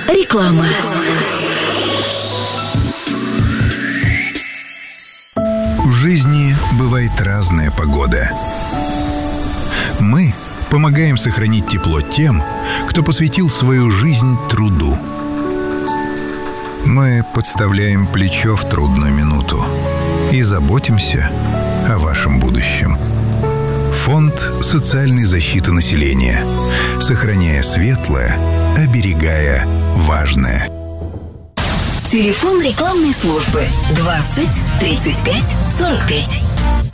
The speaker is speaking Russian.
Реклама. В жизни бывает разная погода. Мы помогаем сохранить тепло тем, кто посвятил свою жизнь труду. Мы подставляем плечо в трудную минуту и заботимся о вашем будущем. Фонд социальной защиты населения. Сохраняя светлое, оберегая важное. Телефон рекламной службы 20 35 45.